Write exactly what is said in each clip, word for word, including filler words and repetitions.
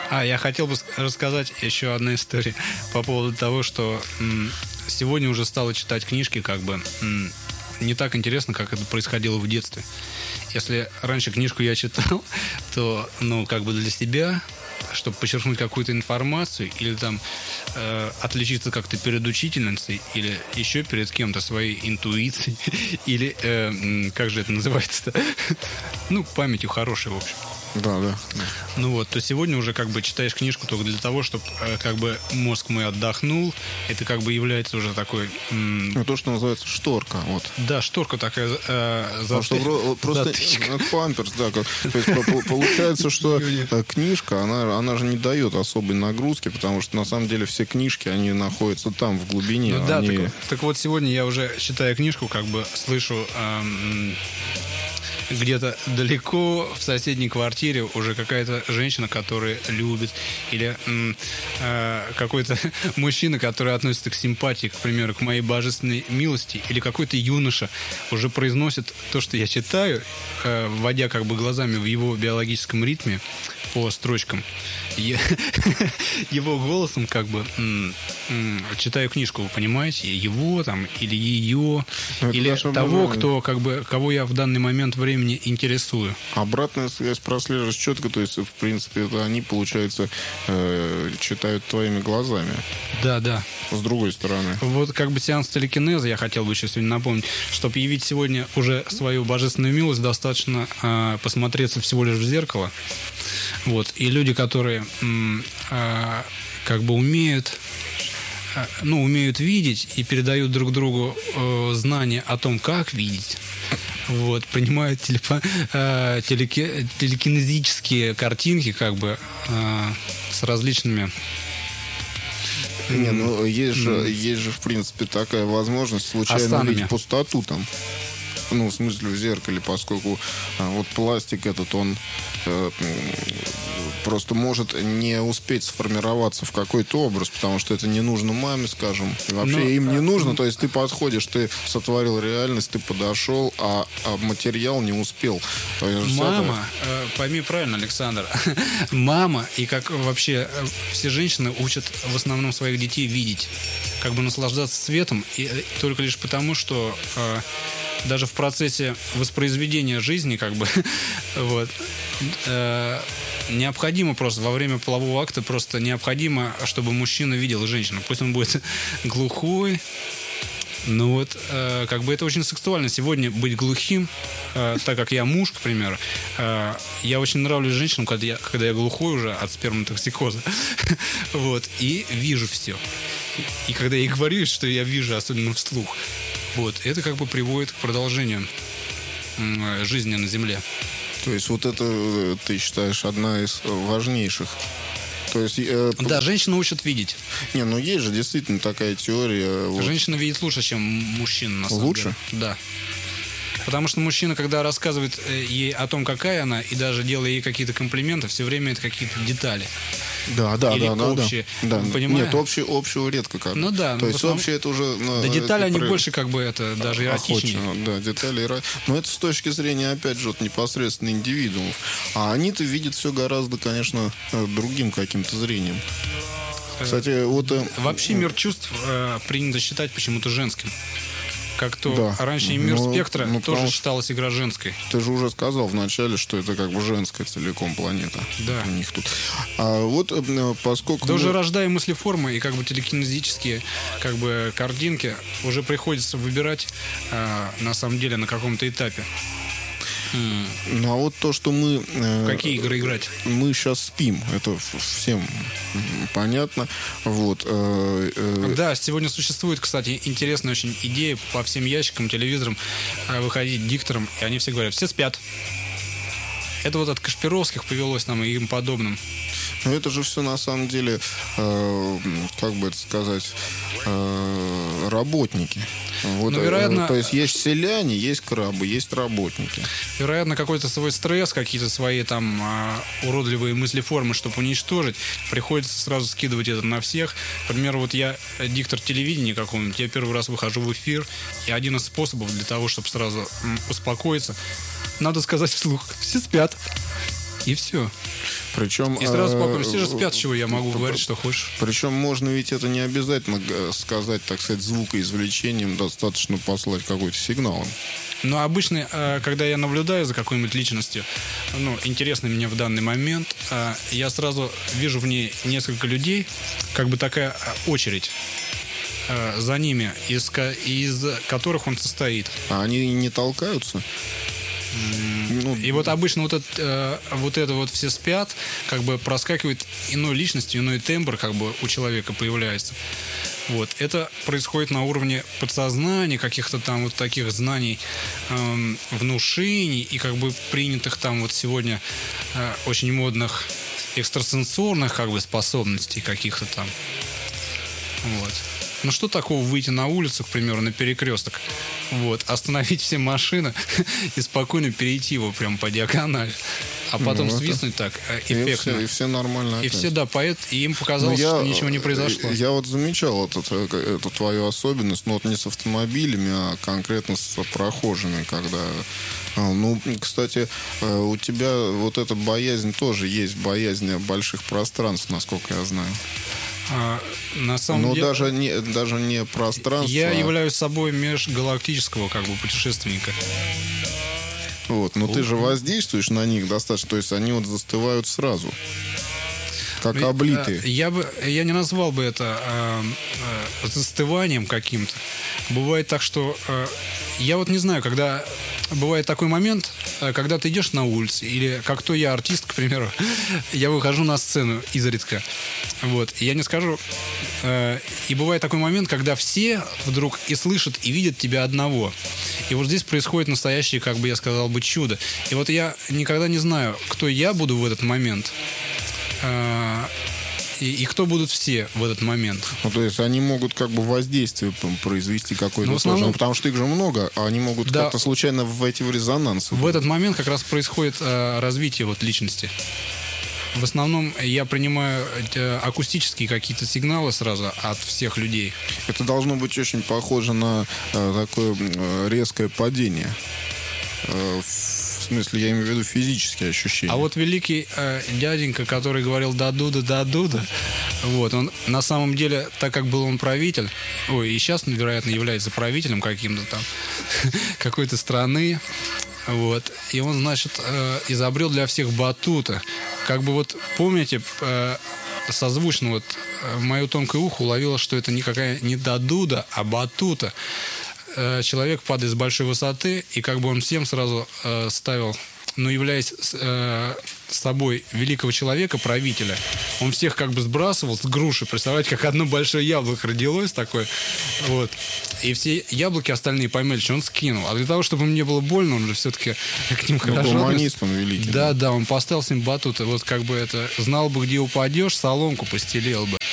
А, я хотел бы рассказать еще одну историю по поводу того, что м, сегодня уже стало читать книжки, как бы м, не так интересно, как это происходило в детстве. Если раньше книжку я читал, то, ну, как бы для себя, чтобы подчеркнуть какую-то информацию или там э, отличиться как-то перед учительницей или еще перед кем-то своей интуицией или, э, как же это называется-то, ну, памятью хорошей, в общем. Да, да. Ну вот, то сегодня уже как бы читаешь книжку только для того, чтобы э, как бы мозг мой отдохнул. Это как бы является уже такой... М- ну, то, что называется шторка. Вот. Да, шторка такая э, за... что просто памперс, да. Как, то есть, получается, что книжка, она, она же не дает особой нагрузки, потому что на самом деле все книжки, они находятся там, в глубине. Ну, да, они... так, так вот сегодня я уже, читая книжку, как бы слышу... Эм, где-то далеко в соседней квартире уже какая-то женщина, которая любит, или м, э, какой-то мужчина, который относится к симпатии, к примеру, к моей божественной милости, или какой-то юноша уже произносит то, что я читаю, э, вводя как бы глазами в его биологическом ритме по строчкам. Я, его голосом как бы м, м, читаю книжку, вы понимаете, его там или ее, это или того, обожание. кто как бы кого я в данный момент времени интересую. Обратная связь прослеживаешь четко, то есть в принципе это они, получается, э, читают твоими глазами. Да, да. С другой стороны. Вот как бы сеанс телекинеза я хотел бы еще сегодня напомнить, чтобы явить сегодня уже свою божественную милость, достаточно э, посмотреться всего лишь в зеркало. Вот. И люди, которые м, э, как бы умеют, э, ну, умеют видеть и передают друг другу э, знания о том, как видеть, вот, принимают телепо, э, телеки, телекинезические картинки, как бы, э, с различными... Не, ну есть же, есть же, в принципе, такая возможность случайно Останами. увидеть пустоту там. Ну, в смысле, в зеркале, поскольку а, вот пластик этот, он э, просто может не успеть сформироваться в какой-то образ, потому что это не нужно маме, скажем. Вообще Но, им не а, нужно, то есть ты подходишь, ты сотворил реальность, ты подошел, а, а материал не успел. То есть Мама, э, пойми правильно, Александр, мама и как вообще э, все женщины учат в основном своих детей видеть, как бы наслаждаться светом, и э, только лишь потому, что э, даже в процессе воспроизведения жизни, как бы, вот, э, необходимо просто во время полового акта просто необходимо, чтобы мужчина видел женщину. Пусть он будет глухой. Ну вот, э, как бы это очень сексуально. Сегодня быть глухим, э, так как я муж, к примеру, э, я очень нравлюсь женщинам, когда я, когда я глухой уже от сперматоксикоза. Вот, и вижу все. И когда я говорю, что я вижу, особенно вслух, вот, это как бы приводит к продолжению э, жизни на Земле. То есть вот это, э, ты считаешь, одна из важнейших. То есть, э, Да, женщина учат видеть. Не, ну есть же действительно такая теория. Вот. Женщина видит лучше, чем мужчина, на самом Лучше? деле. Да. Потому что мужчина, когда рассказывает ей о том, какая она, и даже делая ей какие-то комплименты, все время это какие-то детали. Да, да, Или да, да, общие, да. Да. понимаешь? Нет, общего, общего редко как. Ну да. То ну, есть основном... общее это уже... Ну, да, детали, это они про... больше как бы это даже эротичнее. Охотно, да, детали эро... Но это с точки зрения, опять же, вот, непосредственно индивидуумов. А они-то видят все гораздо, конечно, другим каким-то зрением. Кстати, вот... Вообще мир чувств э, принято считать почему-то женским. Как то да. раньше и мир ну, спектра ну, тоже потому... считалась игра женской. Ты же уже сказал вначале, что это как бы женская целиком планета. Да. У них тут. А вот поскольку... Да мы... уже рождая мыслеформы и как бы телекинезические как бы картинки уже приходится выбирать э, на самом деле на каком-то этапе. Ну а вот то, что мы... Э, В какие игры играть? Мы сейчас спим, это всем понятно. Вот. Э, э, Да, сегодня существует, кстати, интересная очень идея по всем ящикам, телевизорам э, выходить диктором, и они все говорят, все спят. Это вот от Кашпировских повелось нам и им подобным. Но это же все на самом деле, э, как бы это сказать, э, работники. Вот, ну, вероятно, э, то есть есть селяне, есть крабы, есть работники. Вероятно, какой-то свой стресс, какие-то свои там э, уродливые мыслеформы, чтобы уничтожить, приходится сразу скидывать это на всех. К примеру, вот я диктор телевидения какого-нибудь, я первый раз выхожу в эфир, и один из способов для того, чтобы сразу м, успокоиться, надо сказать вслух, все спят. И все. Причем, и сразу спокойно. Все же спят, чего я могу говорить, что хочешь. Причем можно ведь это не обязательно сказать, так сказать, звукоизвлечением, достаточно послать какой-то сигнал. Но обычно, когда я наблюдаю за какой-нибудь личностью, ну, интересной мне в данный момент, я сразу вижу в ней несколько людей, как бы такая очередь за ними, из, из которых он состоит. А они не толкаются? Ну, и вот обычно вот это, вот это вот все спят, как бы проскакивает иной личностью, иной тембр как бы у человека появляется. Вот. Это происходит на уровне подсознания, каких-то там вот таких знаний, эм, внушений и как бы принятых там вот сегодня э, очень модных экстрасенсорных как бы способностей каких-то там. Вот. Ну что такого выйти на улицу, к примеру, на перекресток, вот, остановить все машины и спокойно перейти его прямо по диагонали, а потом ну, свистнуть так эффектно. И все, и все нормально. И опять. Все, да, поэт, и им показалось, я, что ничего не произошло. Я вот замечал этот, эту твою особенность, но вот не с автомобилями, а конкретно с прохожими, когда... Ну, кстати, у тебя вот эта боязнь тоже есть, боязнь больших пространств, насколько я знаю. А, на самом Но деле, даже не, даже не пространство. Я а... являюсь собой межгалактического как бы путешественника. Вот, но вот. Ты же воздействуешь на них достаточно, то есть они вот застывают сразу, как облитые. Я бы, я не назвал бы это э, э, застыванием каким-то. Бывает так, что э, я вот не знаю, когда бывает такой момент, когда ты идешь на улице, или как то я артист, к примеру, я выхожу на сцену изредка. Вот. И я не скажу. Э, и бывает такой момент, когда все вдруг и слышат, и видят тебя одного. И вот здесь происходит настоящее, как бы я сказал бы, чудо. И вот я никогда не знаю, кто я буду в этот момент. Э, И, и кто будут все в этот момент. Ну, то есть они могут как бы воздействие произвести какое-то, ну, основном... тоже, ну, потому что их же много, а они могут да. как-то случайно войти в резонанс. В этот момент как раз происходит э, развитие вот личности. В основном я принимаю э, акустические какие-то сигналы сразу от всех людей. Это должно быть очень похоже на э, такое э, резкое падение. Э, В смысле, я имею в виду физические ощущения. А вот великий э, дяденька, который говорил «да-дуда, да-дуда», вот, он на самом деле, так как был он правитель, ой, и сейчас, вероятно, является правителем каким-то там, какой-то страны, вот, и он, значит, э, изобрел для всех батута. Как бы вот, помните, э, созвучно вот э, мое тонкое ухо уловило, что это никакая не «да-дуда», а батута. Человек падает с большой высоты, и как бы он всем сразу э, ставил, ну, являясь э, собой великого человека, правителя, он всех как бы сбрасывал с груши, представляете, как одно большое яблоко родилось такое, вот, и все яблоки остальные поймали, что он скинул, а для того, чтобы мне было больно, он же все-таки к ним хорошо... Ну, гуманист он великий. Да, да, он поставил с ним батуты, вот как бы это, знал бы, где упадешь, соломку постелил бы.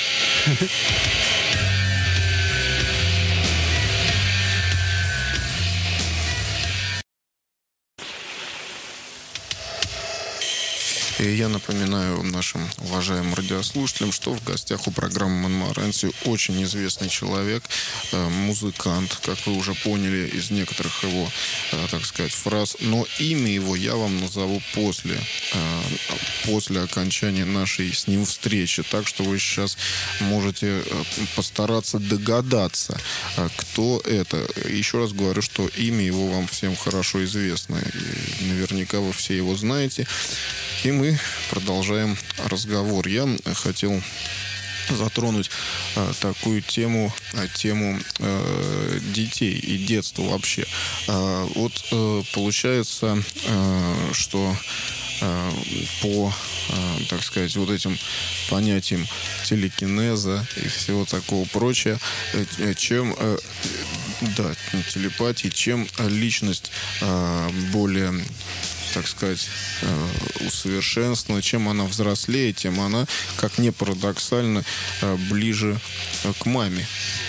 И я напоминаю нашим уважаемым радиослушателям, что в гостях у программы «Монмаранси» очень известный человек, музыкант, как вы уже поняли из некоторых его, так сказать, фраз. Но имя его я вам назову после, после окончания нашей с ним встречи. Так что вы сейчас можете постараться догадаться, кто это. Еще раз говорю, что имя его вам всем хорошо известно. И наверняка вы все его знаете. И мы продолжаем разговор. Я хотел затронуть а, такую тему, а, тему а, детей и детства вообще. А, вот а, получается, а, что а, по, а, так сказать, вот этим понятиям телекинеза и всего такого прочего, чем, а, да, телепатии, чем личность а, более, так сказать, усовершенствована, чем она взрослее, тем она, как ни парадоксально, ближе к маме.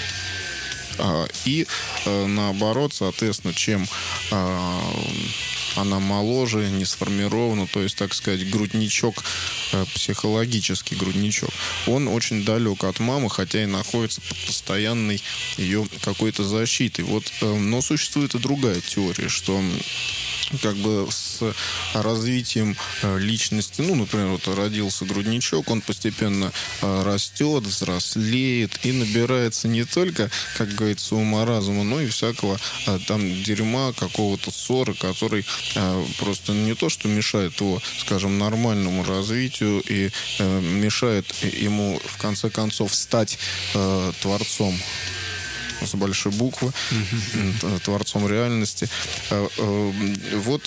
И наоборот, соответственно, чем она моложе, не сформирована, то есть, так сказать, грудничок, психологический грудничок, он очень далек от мамы, хотя и находится под постоянной ее какой-то защитой. Вот, но существует и другая теория, что как бы с развитием э, личности. Ну, например, вот родился грудничок, он постепенно э, растет, взрослеет и набирается не только, как говорится, ума-разума, но и всякого э, там дерьма, какого-то ссоры, который э, просто не то, что мешает его, скажем, нормальному развитию и э, мешает ему, в конце концов, стать э, творцом с большой буквы, mm-hmm. творцом реальности. Вот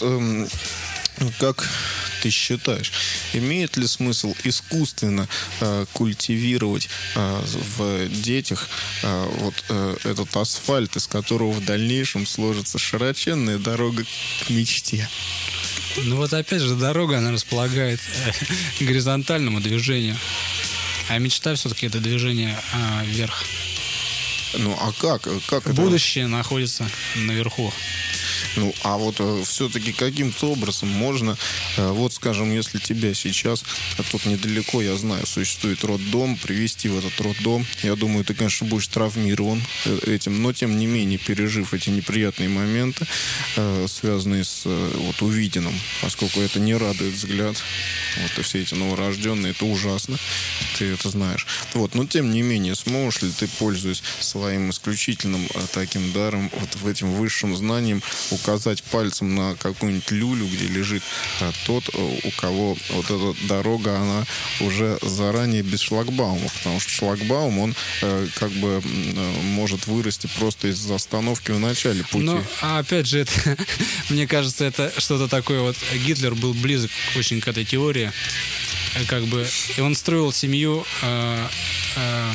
как ты считаешь, имеет ли смысл искусственно культивировать в детях вот этот асфальт, из которого в дальнейшем сложится широченная дорога к мечте? Ну вот опять же, дорога, она располагает к горизонтальному движению, а мечта все-таки это движение а, вверх. Ну, а как? как Будущее это? находится наверху. Ну, а вот э, все-таки каким-то образом можно, э, вот, скажем, если тебя сейчас, а тут недалеко, я знаю, существует роддом, привести в этот роддом, я думаю, ты, конечно, будешь травмирован э, этим, но, тем не менее, пережив эти неприятные моменты, э, связанные с э, вот, увиденным, поскольку это не радует взгляд, вот, и все эти новорожденные, это ужасно, ты это знаешь. Вот, но, тем не менее, сможешь ли ты, пользуясь своим исключительным э, таким даром, вот в этим высшим знанием, указать пальцем на какую-нибудь люлю, где лежит а, тот, у кого вот эта дорога, она уже заранее без шлагбаума, потому что шлагбаум, он э, как бы э, может вырасти просто из остановки в начале пути. Ну, а опять же, это, мне кажется, это что-то такое, вот Гитлер был близок очень к этой теории, как бы, и он строил семью э, э,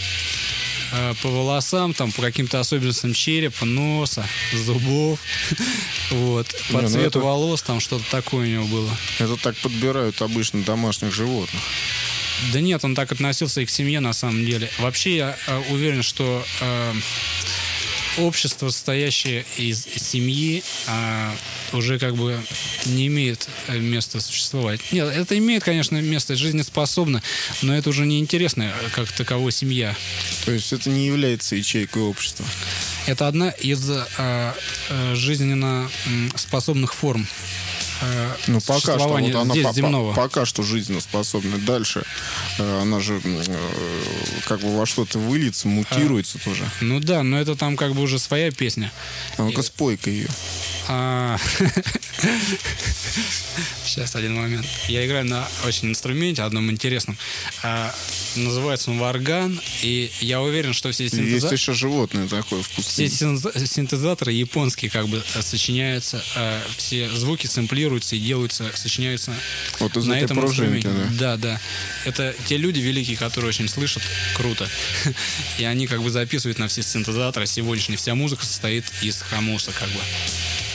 по волосам, там, по каким-то особенностям черепа, носа, зубов, вот, по не, цвету это... волос, там что-то такое у него было. Это так подбирают обычно домашних животных. Да нет, он так относился и к семье на самом деле. Вообще я э, уверен, что э, общество, состоящее из семьи, э, уже как бы не имеет места существовать. Нет, это имеет, конечно, место, жизнеспособно, но это уже не интересно, как таково семья. То есть это не является ячейкой общества? Это одна из э, э, жизненно способных форм э, ну, пока что, вот она здесь по- земного. Пока что жизнеспособна. Дальше э, она же э, как бы во что-то выльется, мутируется а, тоже. Ну да, но это там как бы уже своя песня. А ну-ка, спой-ка ее. А... Сейчас, один момент. Я играю на очень инструменте, одном интересном. А, называется он варган, и я уверен, что все синтезаторы... Есть еще животное такое в пустыне. Все синтезаторы японские как бы сочиняются, а, все звуки сэмплируются и делаются, сочиняются вот из на этой этом пружинки, инструменте. Да? да, да. Это те люди великие, которые очень слышат круто. И они как бы записывают на все синтезаторы. Сегодняшняя вся музыка состоит из хамуса как бы.